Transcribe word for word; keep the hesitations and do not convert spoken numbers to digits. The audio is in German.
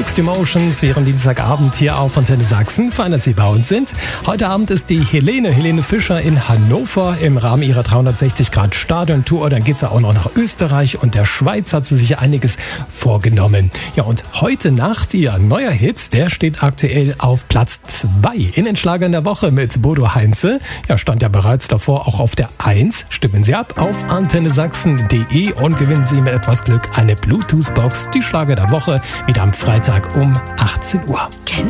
Mixed Emotions während Dienstagabend hier auf Antenne Sachsen. Fein, dass Sie bei uns sind. Heute Abend ist die Helene, Helene Fischer in Hannover im Rahmen ihrer dreihundertsechzig Grad Stadion-Tour. Dann geht sie auch noch nach Österreich und der Schweiz hat sie sich einiges vorgenommen. Ja, und heute Nacht ihr neuer Hit, der steht aktuell auf Platz zwei in den Schlagern der Woche mit Bodo Heinze. Ja, stand ja bereits davor auch auf der eins. Stimmen Sie ab auf antenne sachsen punkt de und gewinnen Sie mit etwas Glück eine Bluetooth-Box. Die Schlager der Woche wieder am Freitag um achtzehn Uhr. Kennst